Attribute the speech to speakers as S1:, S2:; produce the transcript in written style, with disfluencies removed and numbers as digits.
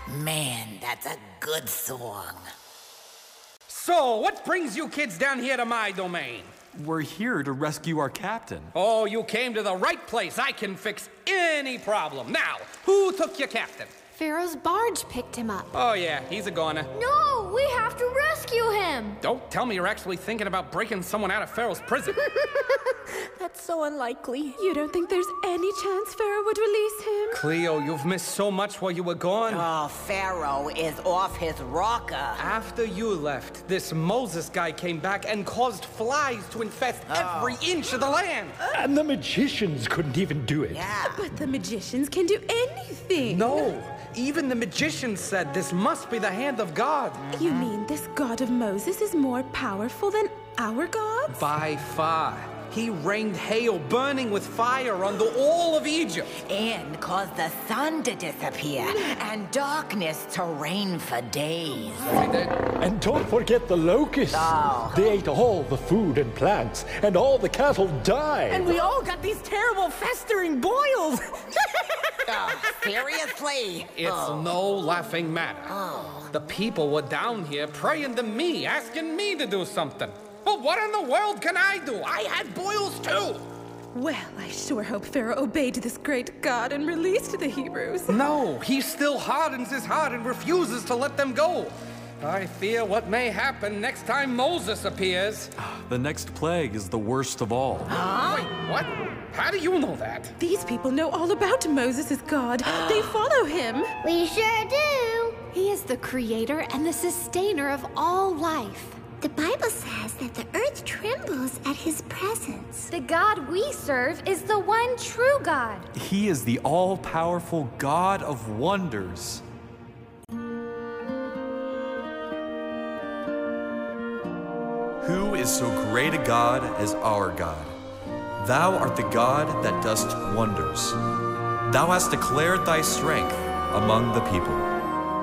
S1: Man, that's a good song.
S2: So, what brings you kids down here to my domain?
S3: We're here to rescue our captain.
S2: Oh, you came to the right place. I can fix any problem. Now, who took your captain?
S4: Pharaoh's barge picked him up.
S2: Oh, yeah, he's a goner.
S5: No, we have to rescue him.
S2: Don't tell me you're actually thinking about breaking someone out of Pharaoh's prison.
S6: That's so unlikely.
S4: You don't think there's any chance Pharaoh would release him?
S2: Cleo, you've missed so much while you were gone.
S1: Oh, Pharaoh is off his rocker.
S2: After you left, this Moses guy came back and caused flies to infest every inch of the land.
S7: And the magicians couldn't even do it.
S1: Yeah.
S4: But the magicians can do anything.
S2: No, even the magicians said this must be the hand of God.
S4: You mean this God of Moses is more powerful than our gods?
S2: By far. He rained hail burning with fire on all of Egypt.
S1: And caused the sun to disappear and darkness to reign for days.
S7: And don't forget the locusts.
S1: Oh.
S7: They ate all the food and plants, and all the cattle died.
S6: And we all got these terrible festering boils.
S1: Seriously?
S2: It's no laughing matter. The people were down here praying to me, asking me to do something. Well, what in the world can I do? I had boils too.
S4: Well, I sure hope Pharaoh obeyed this great God and released the Hebrews.
S2: No, he still hardens his heart and refuses to let them go. I fear what may happen next time Moses appears.
S3: The next plague is the worst of all.
S2: Wait, what? How do you know that?
S4: These people know all about Moses' God. They follow him.
S5: We sure do.
S4: He is the creator and the sustainer of all life.
S5: The Bible says that the earth trembles at his presence.
S8: The God we serve is the one true God.
S3: He is the all-powerful God of wonders. Who is so great a God as our God? Thou art the God that dost wonders. Thou hast declared thy strength among the people.